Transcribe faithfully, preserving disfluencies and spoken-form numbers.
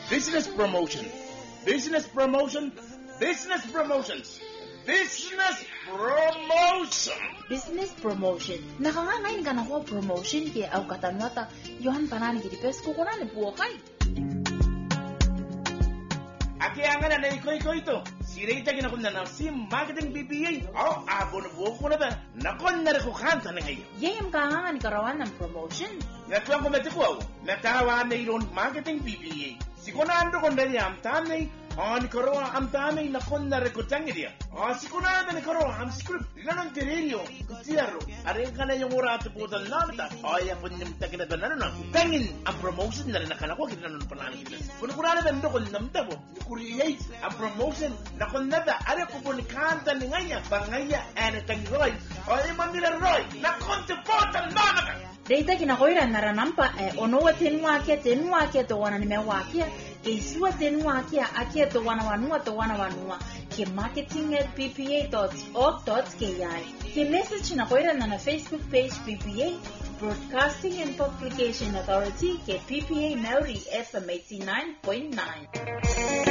business promotion, business promotion, business promotions, business promotion. Business promotion. Nakangain ka na ko promotion kaya au katanwata yohan panan gidi pes ko kuna ni buokay. Aki angan na ikoy-ikoy ito. Sirita kinakunda na si marketing B B A. Oh, abo na buo ko na ba? Nakon na rin ko kanta na ngayon. Yayam ka nga ni karawan ng promotion. Natuang ko metikuaw. Natawa na iron marketing B B A. Sikunando ko na niya am tanay. Ah, ni karawa am tanay nakon na rin ko tangi diya. Ah, sikunando ni karawa am script. Ganang tirilyo. Siyaro. Aring ka na yung urato po dal namita. Ay, ako niyang tagin na ba na na. Tangin ang promotion na rin nakalako. Kinanon pa namin sila. Kung kurana ba ndo ko namta po. Create ang promotion na kung nada. Ano ko po ni kanta ni ngaya. Bangaya anything Roy. Ay, mamila Roy. Na konti po dal namita. Data kinakoira naranampa eh ono watenwa kia tenwa kia to wana nimewa kia ke suwa tenwa kia akia to wana wanua to wana wanua ke marketing at b p a dot org dot k i ke message nakoira na na Facebook page B P A Broadcasting and Publication Authority ke P P A Maori F M eighty-nine point nine.